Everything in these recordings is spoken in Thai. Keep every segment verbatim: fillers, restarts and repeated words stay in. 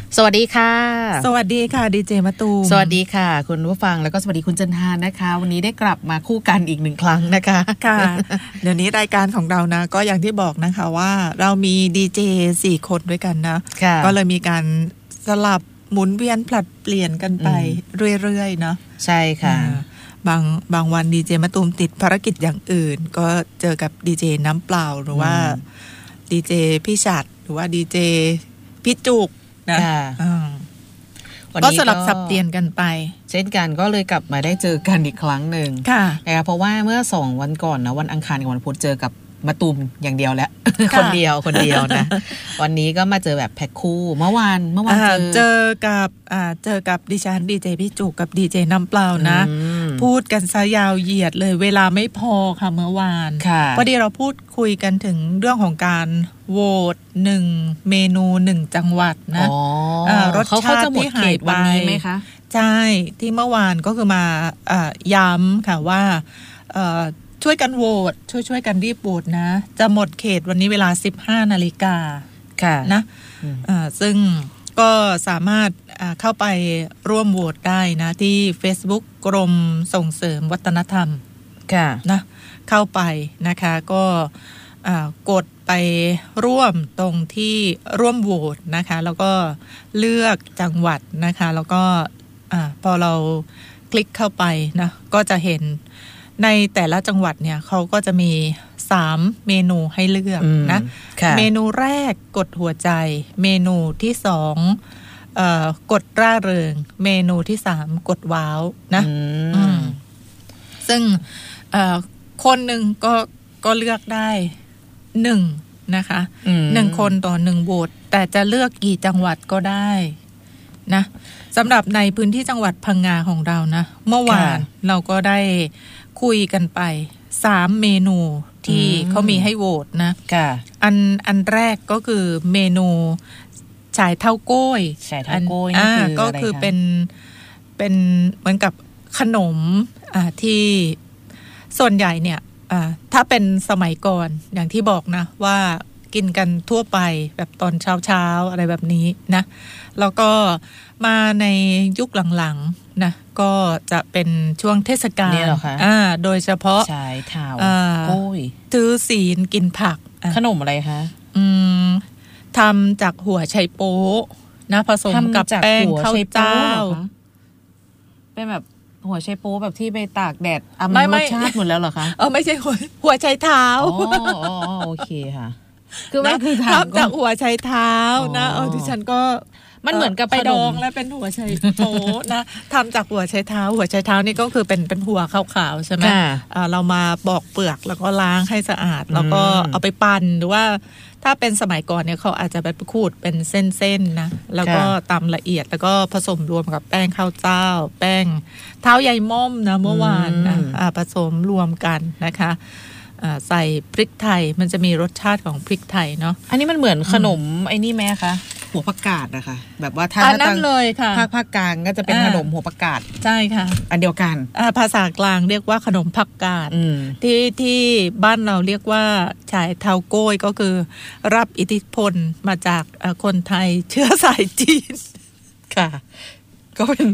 สวัสดีค่ะสวัสดีค่ะดีเจมะตูมสวัสดีค่ะคุณผู้ฟังแล้วก็สวัสดีคุณจันทานนะคะวันนี้ได้กลับมาคู่กันอีกหนึ่งครั้งนะคะค่ะ เดี๋ยวนี้รายการของเรานะก็อย่างที่บอกนะคะว่าเรามีดีเจสี่คนด้วยกันนะก็เลยมีการสลับหมุนเวียนผลัดเปลี่ยนกันไปเรื่อยๆเนาะใช่ค่ะบางบางวันดีเจมะตูมติดภารกิจอย่างอื่นก็เจอกับดีเจน้ำเปล่าหรือว่าดีเจพี่ฉัดหรือว่าดีเจพี่จุกนะก็สลับสับเปลี่ยนกันไปเช่นกันก็เลยกลับมาได้เจอกันอีกครั้งหนึ่งนะคะเพราะว่าเมื่อสองวันก่อนนะวันอังคารกับวันพุธเจอกับมะตูมอย่างเดียวแล้วคนเดียวคนเดียวนะวันนี้ก็มาเจอแบบแพ็คคู่เมื่อวานเมื่อวานเจอเจอกับอ่าเจอกับดิฉันดีเจพี่จุกกับดีเจน้ำเปล่านะพูดกันซะยาวเหยียดเลยเวลาไม่พอค่ะเมื่อวานพอดีเราพูดคุยกันถึงเรื่องของการโหวตหนึ่งเมนูหนึ่งจังหวัดนะรสชาติที่หายไปไหมคะใช่ที่เมื่อวานก็คือมาย้ำค่ะว่าช่วยกันโหวตช่วยช่วยกันรีบโหวตนะจะหมดเขตวันนี้เวลา สิบห้านาฬิกาค่ะนะซึ่งก็สามารถเข้าไปร่วมโหวตได้นะที่ Facebook กรมส่งเสริมวัฒนธรรมค่ะนะเข้าไปนะคะก็กดไปร่วมตรงที่ร่วมโหวตนะคะแล้วก็เลือกจังหวัดนะคะแล้วก็พอเราคลิกเข้าไปนะก็จะเห็นในแต่ละจังหวัดเนี่ยเขาก็จะมีสามเมนูให้เลือกนะเมนูแรกกดหัวใจเมนูที่สองเอ่อกดร่าเริงเมนูที่สามกดว้าวนะซึ่งคนหนึ่งก็ก็เลือกได้หนึ่งนะคะหนึ่งคนต่อหนึ่งโหวตแต่จะเลือกกี่จังหวัดก็ได้นะสำหรับในพื้นที่จังหวัดพังงาของเรานะเมื่อวานเราก็ได้คุยกันไปสามเมนูที่เขามีให้โหวตนะอันอันแรกก็คือเมนูฉายเท่าโก้ยฉายเท่าโก้ยนี่คืออะไรคะก็คือเป็นเป็นเหมือนกับขนมอ่าที่ส่วนใหญ่เนี่ยอ่าถ้าเป็นสมัยก่อนอย่างที่บอกนะว่ากินกันทั่วไปแบบตอนเช้าๆอะไรแบบนี้นะแล้วก็มาในยุคหลังๆนะก็จะเป็นช่วงเทศกาลอ่าโดยเฉพาะฉายเท้าโก้ยถือศีลกินผักขนมอะไรคะอืมทำจากหัวไชโป๊นะผสมกับแป้งข้าวเจ้าเป็นแบบหัวไชโป๊แบบที่ไปตากแดดอ่ะมันรสชาติหมดแล้วเหรอคะเออไม่ใช่หัวหัวไชเท้าอ๋อโอเคค่ะคือไม่คือทำจากหัวไชเท้านะเออดิฉันก็มันเหมือนกับไปดองแล้วเป็นหัวไชโป๊นะทำจากหัวไชเท้าหัวไชเท้านี่ก็คือเป็นเป็นหัวขาวๆใช่ไหมเรามาปอกเปลือกแล้วก็ล้างให้สะอาดแล้วก็เอาไปปั่นหรือว่าถ้าเป็นสมัยก่อนเนี่ยเขาอาจจะไปขูดเป็นเส้นๆนะแล้วก็ตำละเอียดแล้วก็ผสมรวมกับแป้งข้าวเจ้าแป้งเท้าใยม่อมนะเมื่อวานนะผสมรวมกันนะคะใส่พริกไทยมันจะมีรสชาติของพริกไทยเนาะอันนี้มันเหมือนขนมไอ้นี่ไหมคะหัวผักกาดนะคะแบบว่าถ้าอันนั้นเลยค่ะภาคภาคกลางก็จะเป็นขนมหัวผักกาดใช่ค่ะอันเดียวกันภาษากลางเรียกว่าขนมผักกาดที่ที่บ้านเราเรียกว่าฉายเทาโก้ยก็คือรับอิทธิพลมาจากคนไทยเชื้อสายจีนค่ะก็เป็น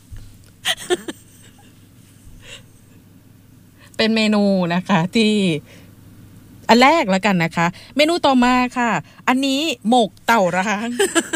เป็นเมนูนะคะที่อันแรกแล้วกันนะคะเมนูต่อมาค่ะอันนี้หมกเต่าร้าง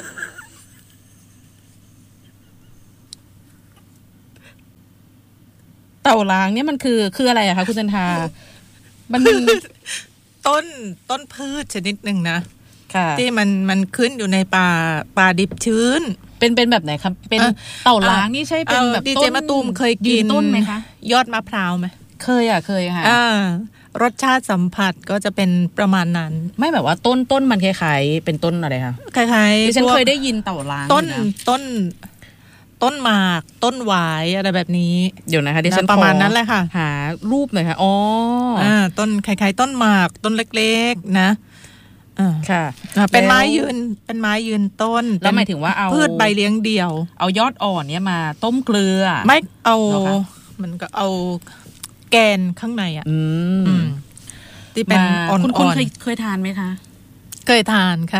เต่าร้างเนี่ยมันคือคืออะไรอะคะคุณจันทามันต้นต้นพืชชนิดหนึ่งนะที่มันมันขึ้นอยู่ในป่าป่าดิบชื้นเป็นเป็นแบบไหนครับเป็นเต่าร้างนี่ใช่เป็นแบบดีเจมะตูมเคยกินต้นไหมคะยอดมะพร้าวไหมเคยอ่ะเคยค่ะรสชาติสัมผัสก็จะเป็นประมาณนั้นไม่แบบว่าต้นต้นมันคล้ายๆเป็นต้นอะไรคะคล้ายๆดิฉันเคยได้ยินเต่าร้างต้นต้นต้นหมากต้นหวายอะไรแบบนี้เดี๋ยวนะคะดิฉันประมาณนั้นแหละค่ะหารูปหน่อยค่ะอ๋ออ่าต้นคล้ายๆต้นหมากต้นเล็กๆนะค่ะเป็นไม้ยืนเป็นไม้ยืนต้นแล้วหมายถึงว่าเอาพืชใบเลี้ยงเดี่ยวเอายอดอ่อนเนี้ยมาต้มเกลือไม่เอามันก็เอาแกนข้างในอ่ะที่เป็นอ่อนๆคุณคุณเคยเคยทานไหมคะเคยทานค่ะ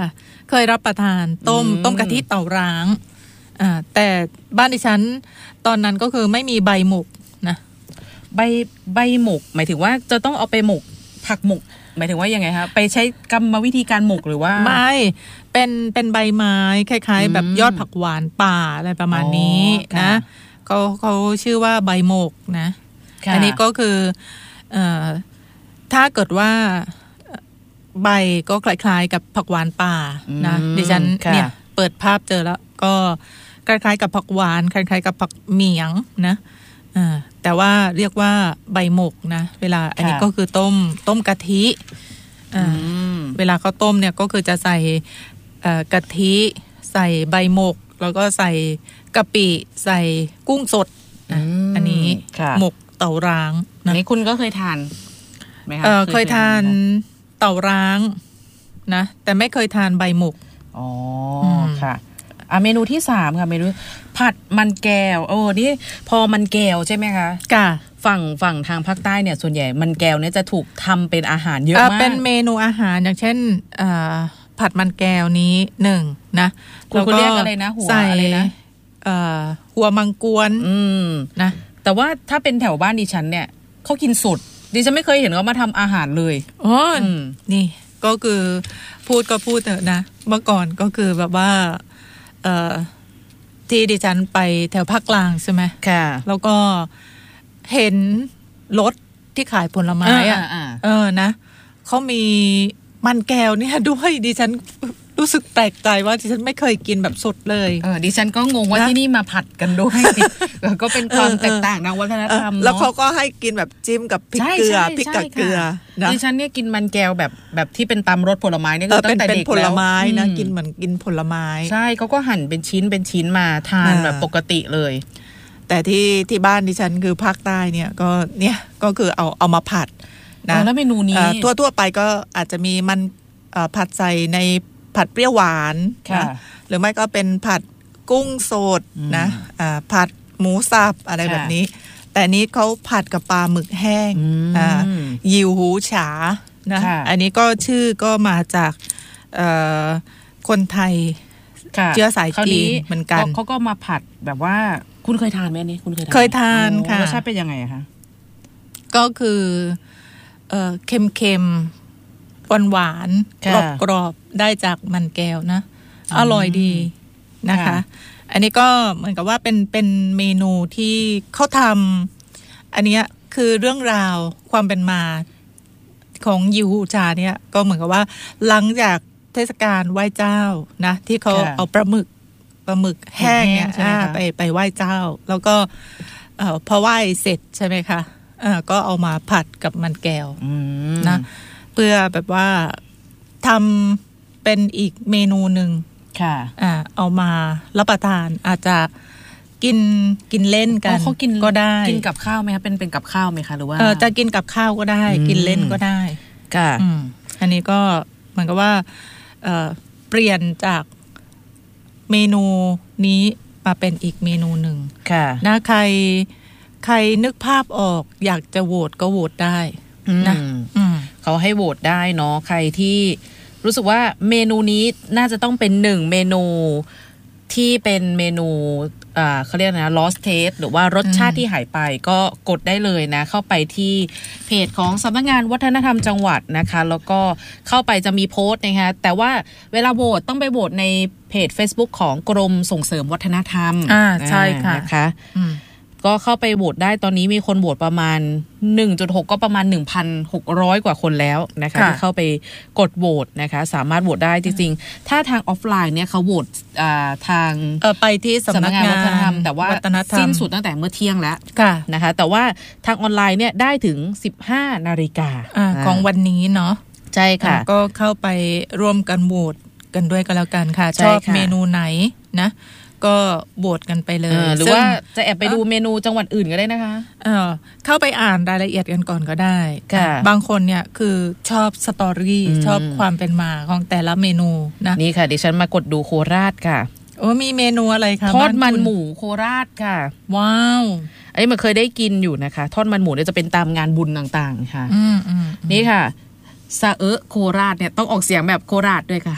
เคยรับประทานต้มต้มกะทิเต่าร้างอ่าแต่บ้านดิฉันตอนนั้นก็คือไม่มีใบหมกนะใบใบหมกหมายถึงว่าจะต้องเอาไปหมกผักหมกหมายถึงว่ายังไงคะไปใช้กรรมวิธีการหมกหรือว่าไม่เป็นเป็นใบไม้คล้ายๆแบบยอดผักหวานป่าอะไรประมาณนี้นะเขาเขาชื่อว่าใบหมกนะอันนี้ก็คือเอ่อถ้าเกิดว่าใบก็คล้ายๆกับผักหวานป่านะดิฉันเนี่ยเปิดภาพเจอแล้วก็คล้ายๆกับผักหวานคล้ายๆกับผักเหมียงนะอ่าแต่ว่าเรียกว่าใบหมกนะเวลาอันนี้ก็คือต้มต้มกะทิอ่าเวลาเขาต้มเนี่ยก็คือจะใส่กะทิใส่ใบหมกแล้วก็ใส่กะปิใส่กุ้งสดนะอันนี้หมกเต่าร้างนะนี่คุณก็เคยทานไหมคะเคยทานเต่าร้างนะแต่ไม่เคยทานใบหมกอ๋อค่ะอ่ะเมนูที่สามค่ะเมนูผัดมันแก้วโอ้นี่พอมันแก้วใช่ไหมคะค่ะฝั่งฝั่งทางภาคใต้เนี่ยส่วนใหญ่มันแก้วเนี่ยจะถูกทำเป็นอาหารเยอะมากเป็นเมนูอาหารอย่างเช่นผัดมันแก้วนี้หนึ่งนะแล้วก็เรียกอะไรนะหัวอะไรนะหัวมังกรนะแต่ว่าถ้าเป็นแถวบ้านดิฉันเนี่ยเขากินสดดิฉันไม่เคยเห็นเขามาทำอาหารเลยอ๋อนี่ก็คือพูดก็พูดเถอะนะเมื่อก่อนก็คือแบบว่าเอ่อที่ดิฉันไปแถวภาคกลางใช่ไหมค่ะแล้วก็เห็นรถที่ขายผลไม้อ่ะเออนะเขามีมันแก้วเนี่ยด้วยดิฉันรู้สึกแปลกใจว่าดิฉันไม่เคยกินแบบสดเลยเออดิฉันก็งงว่าที่นี่มาผัดกันด้วยก็เป็นความแตกต่างทางวัฒนธรรมแล้วเขาก็ให้กินแบบจิ้มกับพริกเกลือพริกกับเกลือนะดิฉันเนี่ยกินมันแก้วแบบแบบที่เป็นตำรสผลไม้เนี่ยคือตั้งแต่เด็กแล้วเป็นผลไม้นะกินเหมือนกินผลไม้ใช่เขาก็หั่นเป็นชิ้นเป็นชิ้นมาทานแบบปกติเลยแต่ที่ที่บ้านดิฉันคือภาคใต้เนี่ยก็เนี่ยก็คือเอาเอามาผัดนะแล้วเมนูนี้ทั่วทั่วไปก็อาจจะมีมันผัดใส่ในผัดเปรี้ยวหวานนะหรือไม่ก็เป็นผัดกุ้งสดนะผัดหมูสับอะไรแบบนี้แต่นี้เขาผัดกับปลาหมึกแห้งยิวหูฉานะอันนี้ก็ชื่อก็มาจากคนไทยเชื้อสายจีนเหมือนกันเขาก็มาผัดแบบว่าคุณเคยทานไหมอันนี้คุณเคยทานเคยทานค่ะรสชาติเป็นยังไงคะก็คือเค็มเค็มหวานหวานกรอบกรอบได้จากมันแก้วนะอร่อยดีนะคะอันนี้ก็เหมือนกับว่าเป็นเป็นเมนูที่เขาทำอันนี้คือเรื่องราวความเป็นมาของยิวฮูชาเนี่ยก็เหมือนกับว่าหลังจากเทศกาลไหว้เจ้านะที่เขาเอาปลาหมึกปลาหมึกแห้งเนี่ยไปไปไหว้เจ้าแล้วก็พอไหว้เสร็จใช่ไหมคะก็เอามาผัดกับมันแก้วนะเพื่อแบบว่าทำเป็นอีกเมนูหนึ่งค่ะอ่าเอามารับประทานอาจจะกินกินเล่นกันเขากินก็ได้กินกับข้าวไหมคะเป็นเป็นกับข้าวไหมคะหรือว่าเออจะกินกับข้าวก็ได้กินเล่นก็ได้ค่ะอืมอันนี้ก็เหมือนกับว่าเอ่อเปลี่ยนจากเมนูนี้มาเป็นอีกเมนูหนึ่งค่ะนะใครใครนึกภาพออกอยากจะโหวตก็โหวตได้นะเขาให้โหวตได้เนาะใครที่รู้สึกว่าเมนูนี้น่าจะต้องเป็นหนึ่งเมนูที่เป็นเมนูอ่าเขาเรียกนะ lost taste หรือว่ารสชาติที่หายไปก็กดได้เลยนะเข้าไปที่เพจของสำนักงานวัฒนธรรมจังหวัดนะคะแล้วก็เข้าไปจะมีโพสต์นะคะแต่ว่าเวลาโหวตต้องไปโหวตในเพจ Facebook ของกรมส่งเสริมวัฒนธรรมอ่าใช่ค่ะนะคะก็เข้าไปโหวตได้ตอนนี้มีคนโหวตประมาณ หนึ่งจุดหก ก็ประมาณ หนึ่งพันหกร้อย กว่าคนแล้วนะคะที่เข้าไปกดโหวตนะคะสามารถโหวตได้จริงๆถ้าทางออฟไลน์เนี่ยเขาโหวตทางไปที่สำนักงานวัฒนธรรมแต่ว่าสิ้นสุดตั้งแต่เมื่อเที่ยงแล้วนะคะแต่ว่าทางออนไลน์เนี่ยได้ถึง สิบห้านาฬิกาของวันนี้เนาะใช่ค่ะก็เข้าไปร่วมกันโหวตกันด้วยกันแล้วกันค่ะชอบเมนูไหนนะก็โหวตกันไปเลยหรือว่าจะแอบไปดูเมนูจังหวัดอื่นก็ได้นะคะเออเข้าไปอ่านรายละเอียดกันก่อนก็ได้บางคนเนี่ยคือชอบสตอรี่ชอบความเป็นมาของแต่ละเมนูนะนี่ค่ะดิฉันมากดดูโคราชค่ะโอ้มีเมนูอะไรคะทอดมันหมูโคราชค่ะว้าวอันนี้มันเคยได้กินอยู่นะคะทอดมันหมูเนี่ยจะเป็นตามงานบุญต่างๆค่ะนี่ค่ะซาเอะโคราชเนี่ยต้องออกเสียงแบบโคราชด้วยค่ะ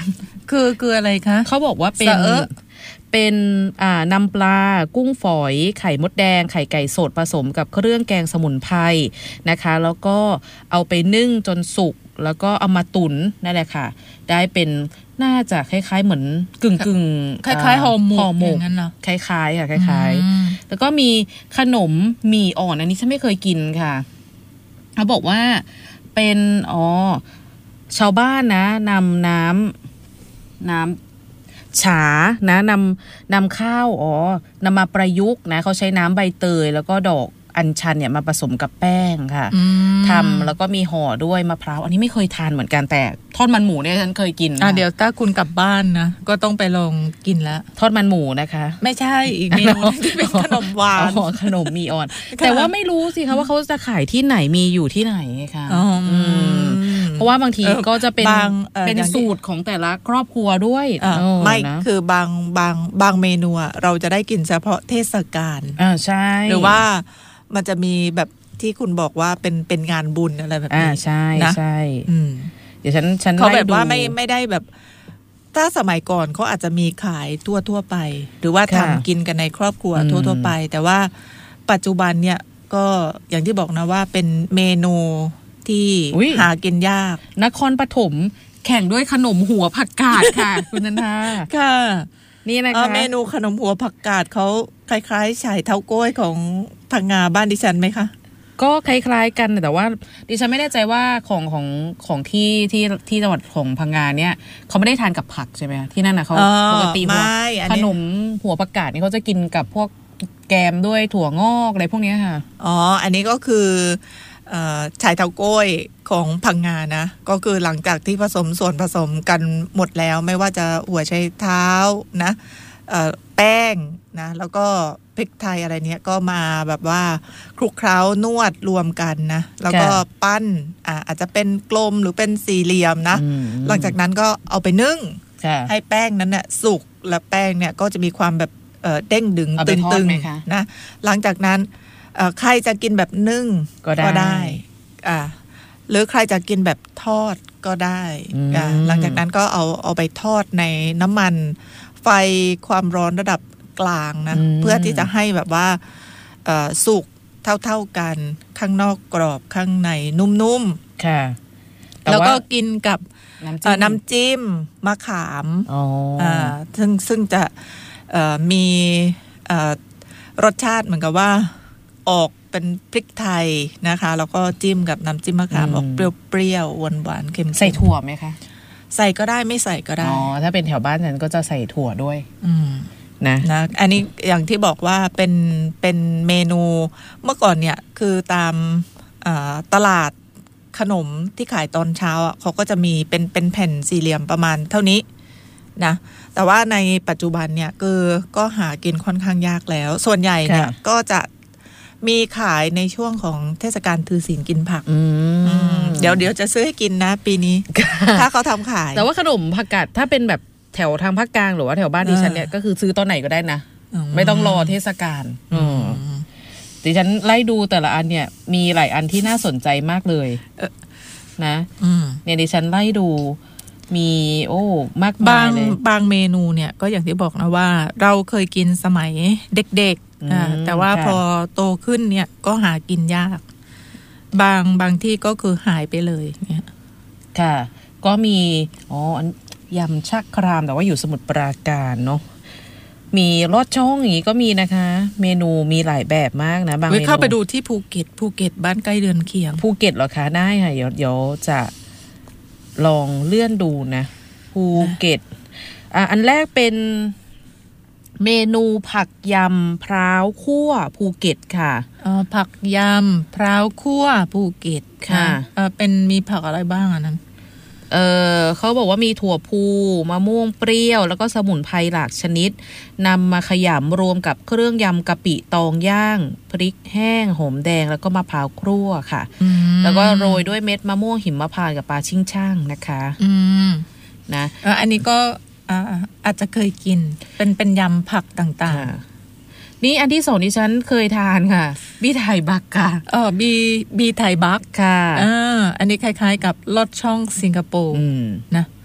คือคืออะไรคะเขาบอกว่าเป็นเป็นอ่านำปลากุ้งฝอยไข่มดแดงไข่ไก่สดผสมกับเครื่องแกงสมุนไพรนะคะแล้วก็เอาไปนึ่งจนสุกแล้วก็เอามาตุ๋นนั่นแหละค่ะได้เป็นน่าจะคล้ายๆเหมือนกึ่งกึ่งคล้ายๆห่อหมกอย่างนั้นเหรอคล้ายๆค่ะคล้ายๆแล้วก็มีขนมหมี่อ่อนอันนี้ฉันไม่เคยกินค่ะเขาบอกว่าเป็นอ๋อชาวบ้านนะนำน้ำน้ำฉานะนำนำข้าวอ๋อนำมาประยุกต์นะเขาใช้น้ำใบเตยแล้วก็ดอกอัญชันเนี่ยมาผสมกับแป้งค่ะทำแล้วก็มีห่อด้วยมะพร้าวอันนี้ไม่เคยทานเหมือนกันแต่ทอดมันหมูเนี่ยฉันเคยกินอ่ะเดี๋ยวถ้าคุณกลับบ้านนะก็ต้องไปลองกินแล้วทอดมันหมูนะคะไม่ใช่อีกเมนูที่เป็นขนมหวานอ๋อขนมมีอ่อนแต่ว่าไม่รู้สิคะว่าเขาจะขายที่ไหนมีอยู่ที่ไหนคะเพราะว่าบางทีก็จะเป็นเป็นสูตรของแต่ละครอบครัวด้วยไม่คือบางบางบางเมนูเราจะได้กินเฉพาะเทศกาลอ่าใช่หรือว่ามันจะมีแบบที่คุณบอกว่าเป็นเป็นงานบุญอะไรแบบนี้อ่าใช่ใช่เดี๋ยวฉันฉันเขาแบบว่าไม่ไม่ได้แบบถ้าสมัยก่อนเขาอาจจะมีขายทั่วทั่วไปหรือว่าทำกินกันในครอบครัวทั่วทั่วไปแต่ว่าปัจจุบันเนี่ยก็อย่างที่บอกนะว่าเป็นเมนูที่หากินยากนครปฐมแข่งด้วยขนมหัวผักกาดค่ะคุณนันทาค่ะนี่นะคะเมนูขนมหัวผักกาดเขาคล้ายๆฉ่ายเท้าก้อยของพังงาบ้านดิฉันไหมคะก็คล้ายๆกันแต่ว่าดิฉันไม่แน่ใจว่าของของของที่ที่ที่จังหวัดของพังงาเนี่ยเขาไม่ได้ทานกับผักใช่ไหมที่นั่นนะเขาปกติขนมหัวผักกาดนี่เขาจะกินกับพวกแกมด้วยถั่วงอกอะไรพวกนี้ค่ะอ๋ออันนี้ก็คือฉ่ายเท้าก้อยของพังงานะก็คือหลังจากที่ผสมส่วนผสมกันหมดแล้วไม่ว่าจะหัวไชเท้านะแป้งนะแล้วก็พริกไทยอะไรเนี้ยก็มาแบบว่าคลุกเคล้านวดรวมกันนะแล้วก็ปั้นอ่าอาจจะเป็นกลมหรือเป็นสี่เหลี่ยมนะหลังจากนั้นก็เอาไปนึ่งให้แป้งนั้นเนี่ยสุกและแป้งเนี่ยก็จะมีความแบบเด้งดึงตึงๆนะหลังจากนั้นใครจะกินแบบนึ่งก็ได้อ่าหรือใครจะกินแบบทอดก็ได้อ่าหลังจากนั้นก็เอาเอาไปทอดในน้ำมันไฟความร้อนระดับกลางนะเพื่อที่จะให้แบบว่าสุกเท่าๆกันข้างนอกกรอบข้างในนุ่มๆค่ะแล้วก็กินกับน้ำจิ้มมะขามอ่าซึ่งซึ่งจะมีรสชาติเหมือนกับว่าออกเป็นพริกไทยนะคะแล้วก็จิ้มกับน้ำจิ้มมะขามออกเปรี้ยวๆหวานๆเค็มๆใส่ถั่วไหมคะใส่ก็ได้ไม่ใส่ก็ได้อ๋อถ้าเป็นแถวบ้านฉันก็จะใส่ถั่วด้วยอืมนะนะอันนี้อย่างที่บอกว่าเป็นเป็นเมนูเมื่อก่อนเนี่ยคือตามตลาดขนมที่ขายตอนเช้าอ่ะเขาก็จะมีเป็นเป็นแผ่นสี่เหลี่ยมประมาณเท่านี้นะแต่ว่าในปัจจุบันเนี่ยคือก็หากินค่อนข้างยากแล้วส่วนใหญ่เนี่ยก็จะมีขายในช่วงของเทศกาลถือศีลกินผักเดี๋ยวเดี๋ยวจะซื้อให้กินนะปีนี้ถ้าเขาทำขายแต่ว่าขนมผักกาดถ้าเป็นแบบแถวทางภาคกลางหรือว่าแถวบ้านดิฉันเนี่ยก็คือซื้อตอนไหนก็ได้นะไม่ต้องรอเทศกาลดิฉันไล่ดูแต่ละอันเนี่ยมีหลายอันที่น่าสนใจมากเลยนะเนี่ยดิฉันไล่ดูมีโอ้มากมายเลยบางเมนูเนี่ยก็อย่างที่บอกนะว่าเราเคยกินสมัยเด็กๆแต่ว่าพอโตขึ้นเนี่ยก็หากินยากบางบางที่ก็คือหายไปเลยเนี่ยค่ะก็มีอ๋อยำชักครามแต่ว่าอยู่สมุทรปราการเนาะมีลอดช่องอย่างนี้ก็มีนะคะเมนูมีหลายแบบมากนะบางเมนูเข้าไปดูที่ภูเก็ตภูเก็ตบ้านใกล้เรือนเคียงภูเก็ตเหรอคะได้ค่ะเดี๋ยวเดี๋ยวจะลองเลื่อนดูนะภูเก็ตอ่ะอันแรกเป็นเมนูผักยำพร้าวคั่วภูเก็ตค่ะอ๋อผักยำพร้าวคั่วภูเก็ตค่ะเออเป็นมีผักอะไรบ้างอ่ะนั้นเออเขาบอกว่ามีถั่วพูมะม่วงเปรี้ยวแล้วก็สมุนไพรหลากชนิดนำมาขยำรวมกับเครื่องยำกะปิตองย่างพริกแห้งหอมแดงแล้วก็มะพร้าวคั่วค่ะแล้วก็โรยด้วยเม็ดมะม่วงหิมพานต์กับปลาชิ่งช่างนะคะอืมนะอันนี้ก็อาจจะเคยกินเป็นเป็นยำผักต่างๆนี่อันที่สองที่ฉันเคยทานค่ะบีไทยบักค่ะอ๋อบีบีไทยบักค่ะอ่าอันนี้คล้ายๆกับลอดช่องสิงคโปร์นะ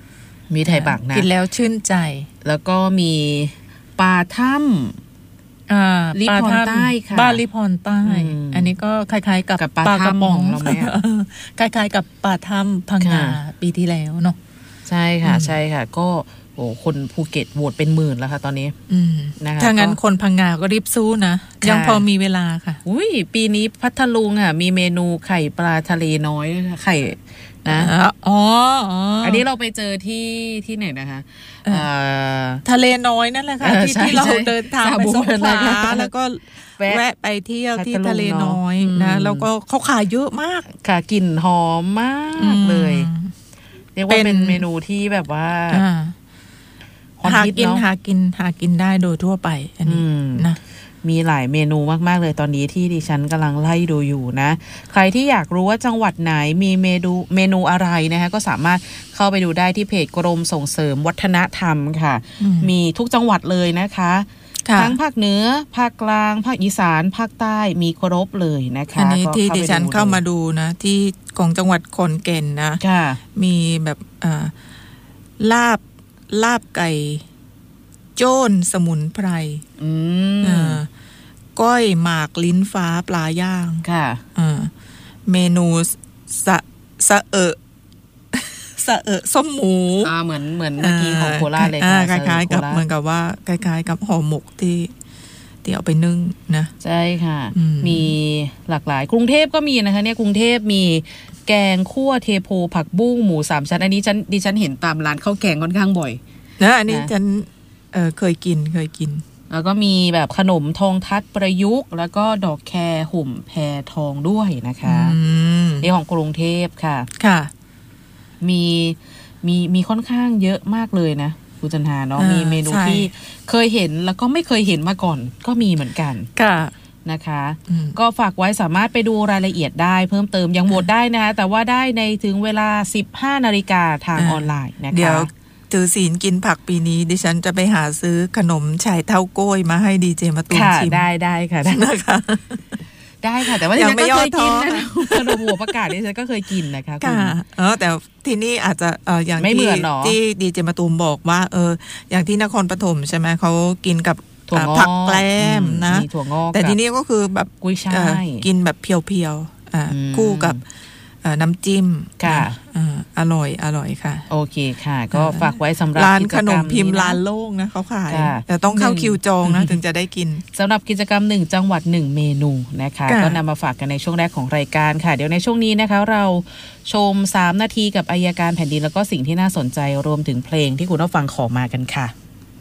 มีไทยบักนะกินแล้วชื่นใจแล้วก็มีปลาถ้ำอ่าลิพรใต้ค่ะบ้านลิพรใต้อันนี้ก็คล้ายๆกับปลากระป๋องเราไหมคล้ายๆกับปลาถ้ำพังงาปีที่แล้วเนาะใช่ค่ะใช่ค่ะก็โอ้คนภูเก็ตโหวตเป็นหมื่นแล้วค่ะตอนนี้นะคะถ้างั้นคนพังงาก็รีบสู้นะยังพอมีเวลาค่ะอุ้ยปีนี้พัทลุงอ่ะมีเมนูไข่ปลาทะเลน้อยไข่นะอ๋ออันนี้เราไปเจอที่ที่ไหนนะคะทะเลน้อยนั่นแหละค่ะที่ที่เราเดินทางไปสงขลาแล้วก็แวะไปเที่ยวที่ทะเลน้อยนะแล้วก็เขาขายเยอะมากค่ะกลิ่นหอมมากเลยเรียกว่าเป็นเมนูที่แบบว่าหากินหากินหากินได้โดยทั่วไปอันนี้นะมีหลายเมนูมากๆเลยตอนนี้ที่ดิฉันกำลังไล่ดูอยู่นะใครที่อยากรู้ว่าจังหวัดไหนมีเมนูเมนูอะไรนะคะก็สามารถเข้าไปดูได้ที่เพจกรมส่งเสริมวัฒนธรรมค่ะมีทุกจังหวัดเลยนะคะทั้งภาคเหนือภาคกลางภาคอีสานภาคใต้มีครบเลยนะคะอันนี้ที่ดิฉันเข้ามาดูนะที่ของจังหวัดขอนแก่นนะมีแบบอ่าลาบลาบไก่โจ้นสมุนไพรอืมก้อยหมากลิ้นฟ้าปลาย่างค่ะเมนูสะสะเอะสะเอะส้มหมูอ่าเหมือนเหมือนเมื่อกี้ของโคราชเลยค่ะคล้ายๆกับเหมือนกับว่าคล้ายๆกับห่อหมกที่ที่เอาไปนึ่งนะใช่ค่ะมีหลากหลายกรุงเทพก็มีนะคะเนี่ยกรุงเทพมีแกงคั่วเทโพผักบุ้งหมูสามชั้นอันนี้ฉันดิฉันเห็นตามร้านข้าวแกงค่อนข้างบ่อยนะอันนี้ฉันเออเคยกินเคยกินแล้วก็มีแบบขนมทองทัดประยุกต์แล้วก็ดอกแคห่มแพรทองด้วยนะคะนี่ของกรุงเทพค่ะค่ะมีมีมีค่อนข้างเยอะมากเลยนะคุณจันทาเนาะมีเมนูที่เคยเห็นแล้วก็ไม่เคยเห็นมาก่อนก็มีเหมือนกันค่ะนะคะก็ฝากไว้สามารถไปดูรายละเอียดได้เพิ่มเติมยังโหวตได้นะคะแต่ว่าได้ในถึงเวลา สิบห้านาฬิกาทางออนไลน์นะคะเดี๋ยวถือศีลกินผักปีนี้ดิฉันจะไปหาซื้อขนมชายเต้าโก้ยมาให้ดีเจมาตูมชิมได้ได้ค่ะได้นะคะได้ค่ะแต่ว่าดิฉันก็เคยกินนะขนมหัวประกาศดิฉันก็เคยกินนะคะค่ะเออแต่ที่นี่อาจจะเอออย่างที่ที่ดีเจมาตูมบอกว่าเอออย่างที่นครปฐมใช่ไหมเขากินกับผักแกล้มนะแต่ที่นี่ก็คือแบบกุ้ยช่ายกินแบบเพียวๆอ่าคู่กับน้ำจิ้มค่ะอร่อยอร่อยค่ะโอเคค่ะก็ฝากไว้สำหรับร้านขนมพิมพ์ร้านโล่งนะเขาขายแต่ต้องเข้าคิวจองนะถึงจะได้กินสำหรับกิจกรรมหนึ่งจังหวัดหนึ่งเมนูนะคะก็นำมาฝากกันในช่วงแรกของรายการค่ะเดี๋ยวในช่วงนี้นะคะเราชมสามนาทีกับอัยการแผ่นดินแล้วก็สิ่งที่น่าสนใจรวมถึงเพลงที่คุณผู้ฟังขอมากันค่ะ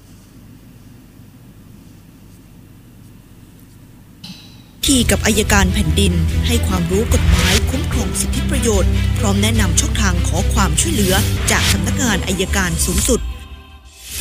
ทีกับอัยการแผ่นดินให้ความรู้กฎหมายคุ้มครองสิทธิประโยชน์พร้อมแนะนำช่องทางขอความช่วยเหลือจากสำนักงานอัยการสูงสุด